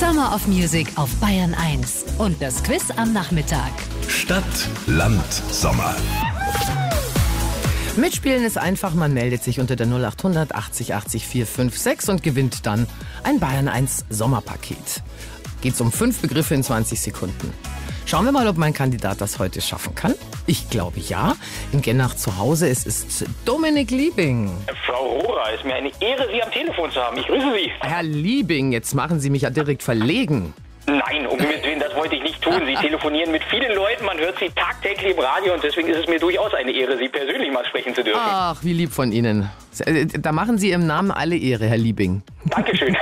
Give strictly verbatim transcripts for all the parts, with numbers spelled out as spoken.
Summer of Music auf Bayern eins. Und das Quiz am Nachmittag. Stadt, Land, Sommer. Mitspielen ist einfach, man meldet sich unter der null acht hundert achtzig achtzig vier fünf sechs und gewinnt dann ein Bayern eins Sommerpaket. Geht's um fünf Begriffe in zwanzig Sekunden. Schauen wir mal, ob mein Kandidat das heute schaffen kann. Ich glaube ja. In Gennach zu Hause, es ist Dominik Liebing. Frau Rohrer, es ist mir eine Ehre, Sie am Telefon zu haben. Ich grüße Sie. Herr Liebing, jetzt machen Sie mich ja direkt verlegen. Nein, um Himmels Willen, das wollte ich nicht tun. Sie telefonieren mit vielen Leuten, man hört Sie tagtäglich im Radio und deswegen ist es mir durchaus eine Ehre, Sie persönlich mal sprechen zu dürfen. Ach, wie lieb von Ihnen. Da machen Sie im Namen alle Ehre, Herr Liebing. Dankeschön.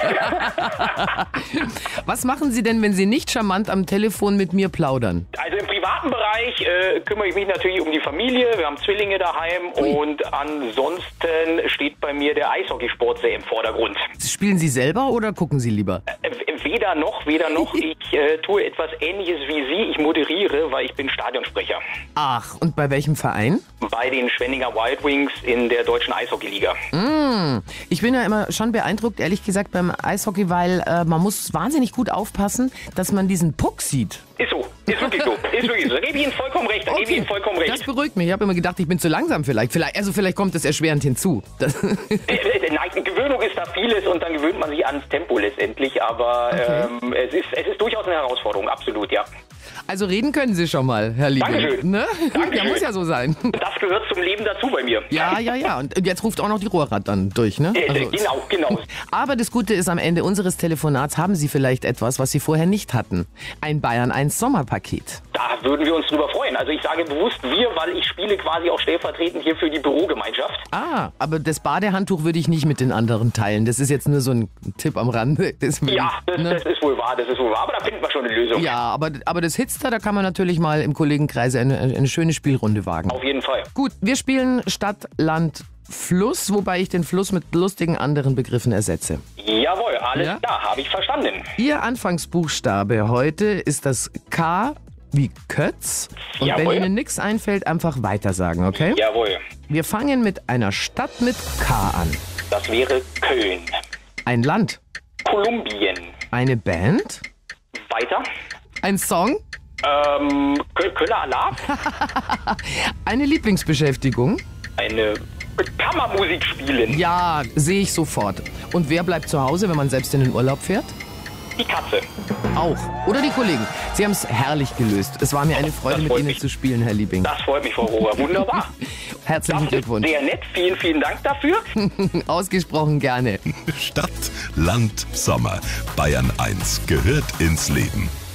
Was machen Sie denn, wenn Sie nicht charmant am Telefon mit mir plaudern? Also im privaten Bereich äh, kümmere ich mich natürlich um die Familie. Wir haben Zwillinge daheim. Ui. Und ansonsten steht bei mir der Eishockeysport sehr im Vordergrund. Spielen Sie selber oder gucken Sie lieber? Äh, weder noch, weder noch. Ich äh, tue etwas Ähnliches wie Sie. Ich moderiere, weil ich bin Stadionsprecher. Ach, und bei welchem Verein? Bei den Schwenninger Wild Wings in der deutschen Eishockeyliga. Mm, ich bin ja immer schon beeindruckt, ehrlich gesagt, beim Eishockey, weil äh, man muss wahnsinnig gut aufpassen, dass man diesen Puck sieht. Ist so, ist wirklich so, ist wirklich so. Da gebe ich Ihnen vollkommen recht, da Okay. gebe ich Ihnen vollkommen recht. Das beruhigt mich. Ich habe immer gedacht, ich bin zu langsam vielleicht. vielleicht also vielleicht kommt das erschwerend hinzu. Das Äh, äh, Nein, Gewöhnung ist da vieles und dann gewöhnt man sich ans Tempo letztendlich, aber Okay. ähm, es, ist, es ist durchaus eine Herausforderung, absolut, ja. Also reden können Sie schon mal, Herr Liebing. Dankeschön. Ne? Dankeschön. Ja, muss ja so sein. Das gehört zum Leben dazu bei mir. Ja, ja, ja. Und jetzt ruft auch noch die Rohrrad dann durch, ne? Äh, äh, Also- genau, genau. Aber das Gute ist, am Ende unseres Telefonats haben Sie vielleicht etwas, was Sie vorher nicht hatten. Ein Bayern eins Sommerpaket. Da würden wir uns drüber freuen. Also ich sage bewusst wir, weil ich spiele quasi auch stellvertretend hier für die Bürogemeinschaft. Ah, aber das Badehandtuch würde ich nicht mit den anderen teilen. Das ist jetzt nur so ein Tipp am Rande. Das will Ja, ich, das, ne? das ist wohl wahr, das ist wohl wahr, aber da finden wir schon eine Lösung. Ja, aber, aber das Hitster, da kann man natürlich mal im Kollegenkreis eine, eine schöne Spielrunde wagen. Auf jeden Fall. Gut, wir spielen Stadt, Land, Fluss, wobei ich den Fluss mit lustigen anderen Begriffen ersetze. Jawohl, alles Ja? klar, habe ich verstanden. Ihr Anfangsbuchstabe heute ist das K wie Kötz. Und Jawohl. wenn Ihnen nichts einfällt, einfach weitersagen, okay? Jawohl, Wir fangen mit einer Stadt mit K an. das wäre Köln. Ein Land. Kolumbien. Eine Band. Weiter. Ein Song. Ähm, Köl- Köller Alarv. Eine Lieblingsbeschäftigung. Eine Kammermusik spielen. Ja, sehe ich sofort. Und wer bleibt zu Hause, wenn man selbst in den Urlaub fährt? Die Katze. Auch. Oder die Kollegen. Sie haben es herrlich gelöst. Es war mir eine Freude, Das mit freut Ihnen mich. zu spielen, Herr Liebing. Das freut mich, Frau Rohrer. Wunderbar. Herzlichen Das ist Glückwunsch. sehr nett. Vielen, vielen Dank dafür. Ausgesprochen gerne. Stadt, Land, Sommer. Bayern eins gehört ins Leben.